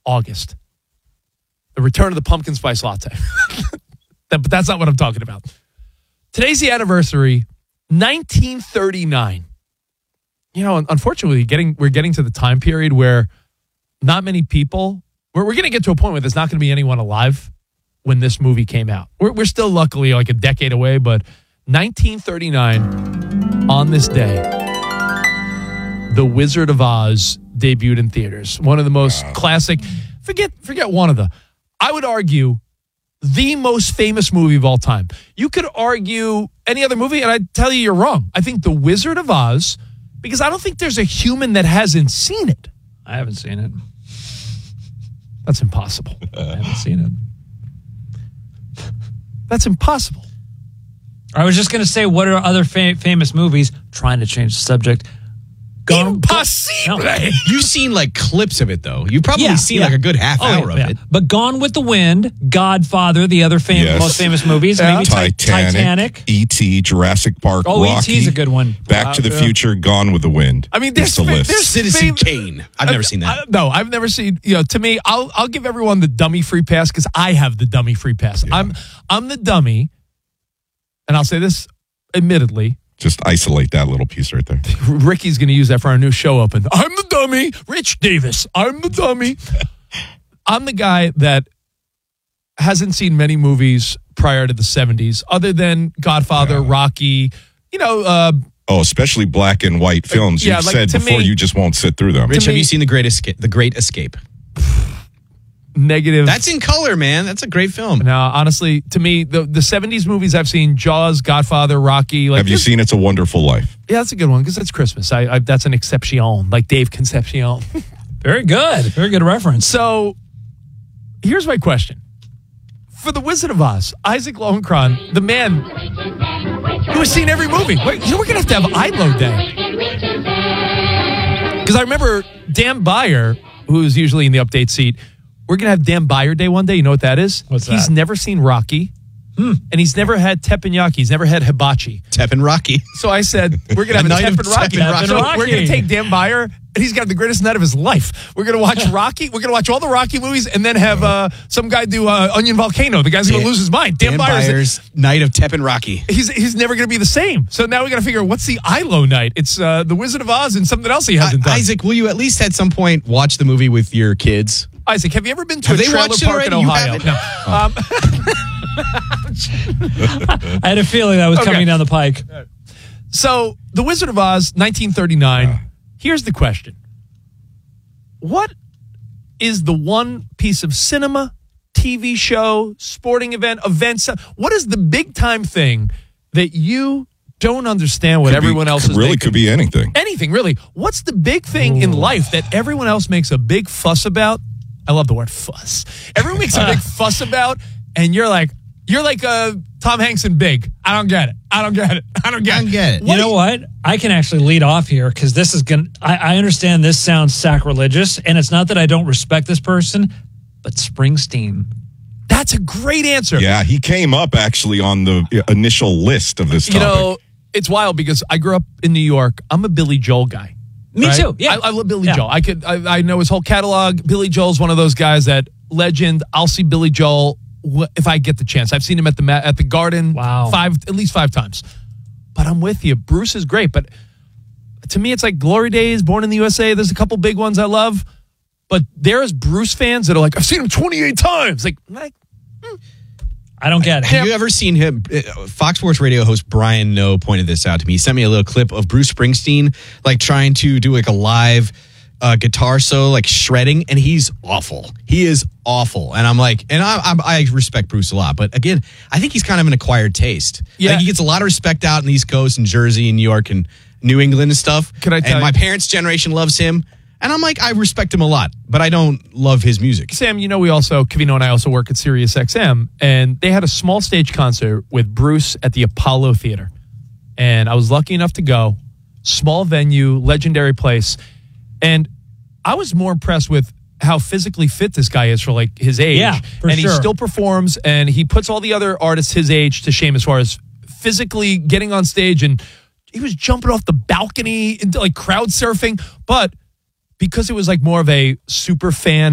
August. The return of the pumpkin spice latte. But that's not what I'm talking about. Today's the anniversary, 1939. You know, unfortunately, we're getting to the time period where not many people, we're going to get to a point where there's not going to be anyone alive when this movie came out. We're still luckily like a decade away, but 1939, on this day, The Wizard of Oz debuted in theaters. One of the most classic, forget one of the, I would argue, the most famous movie of all time. You could argue any other movie, and I'd tell you you're wrong. I think The Wizard of Oz, because I don't think there's a human that hasn't seen it. I haven't seen it. That's impossible. I haven't seen it. That's impossible. I was just going to say, what are other famous movies? Trying to change the subject. Impossible. No. You've seen like clips of it, though. You've probably seen like a good half hour of it. But Gone with the Wind, Godfather, the other most famous movies. Yeah. Maybe Titanic. E.T., Jurassic Park, Rocky. E.T.'s a good one. Back to the Future, Gone with the Wind. I mean, there's the list. There's Citizen Kane. I've never seen that. No, I've never seen. You know, to me, I'll give everyone the dummy free pass because I have the dummy free pass. Yeah. I'm the dummy, and I'll say this admittedly. Just isolate that little piece right there. Ricky's going to use that for our new show open. I'm the dummy. Rich Davis. I'm the dummy. I'm the guy that hasn't seen many movies prior to the 70s other than Godfather, Rocky, you know. Especially black and white films. You've said before you just won't sit through them. Rich, have you seen The Great Escape? Negative. That's in color, man. That's a great film. No, honestly, to me, the 70s movies I've seen, Jaws, Godfather, Rocky. Have you seen It's a Wonderful Life? Yeah, that's a good one because it's Christmas. That's an exception, like Dave Concepcion. Very good. Very good reference. So here's my question. For The Wizard of Oz, Isaac Lowenkron, the man who has seen every movie. Wait, we're going to have ILO Day. Because I remember Dan Beyer, who's usually in the update seat, we're going to have Dan Beyer Day one day. You know what that is? What's that? He's never seen Rocky. And he's never had teppanyaki. He's never had hibachi. Teppan Rocky. So I said, we're going to have a Teppan Rocky. So we're going to take Dan Beyer, and he's got the greatest night of his life. We're going to watch Rocky. We're going to watch all the Rocky movies, and then have some guy do Onion Volcano. The guy's going to lose his mind. Dan Beyer's night of Teppan Rocky. He's never going to be the same. So now we got to figure out what's the ILO night. It's The Wizard of Oz and something else he hasn't done. Isaac, will you at least at some point watch the movie with your kids? Isaac, have you ever been to a trailer park in Ohio? No. I had a feeling that was coming down the pike. So, The Wizard of Oz, 1939. Here's the question. What is the one piece of cinema, TV show, sporting events? What is the big time thing that you don't understand what everyone else is really making? Could be anything. Anything, really. What's the big thing in life that everyone else makes a big fuss about? I love the word fuss. Everyone makes a big fuss about, and you're like Tom Hanks in Big. I don't get it. I don't get it. You know what? I can actually lead off here because this is going to, I understand this sounds sacrilegious, and it's not that I don't respect this person, but Springsteen. That's a great answer. Yeah, he came up actually on the initial list of this topic. You know, it's wild because I grew up in New York. I'm a Billy Joel guy. Me too. Yeah, I love Billy Joel. I know his whole catalog. Billy Joel's one of those guys that legend. I'll see Billy Joel if I get the chance. I've seen him at the Garden. Wow, at least 5 times. But I'm with you. Bruce is great, but to me, it's like Glory Days, Born in the USA. There's a couple big ones I love, but there's Bruce fans that are like, I've seen him 28 times. I don't get it. Have you ever seen him? Fox Sports Radio host Brian Noe pointed this out to me. He sent me a little clip of Bruce Springsteen trying to do a live guitar solo, shredding, and he's awful. He is awful. And I'm like, and I respect Bruce a lot, but again, I think he's kind of an acquired taste. Yeah. He gets a lot of respect out in the East Coast and Jersey and New York and New England and stuff. And my parents' generation loves him. And I'm like, I respect him a lot, but I don't love his music. Sam, Cavino and I also work at Sirius XM, and they had a small stage concert with Bruce at the Apollo Theater. And I was lucky enough to go. Small venue, legendary place. And I was more impressed with how physically fit this guy is for his age. Yeah, and he still performs, and he puts all the other artists his age to shame as far as physically getting on stage. And he was jumping off the balcony into crowd surfing. But because it was more of a super fan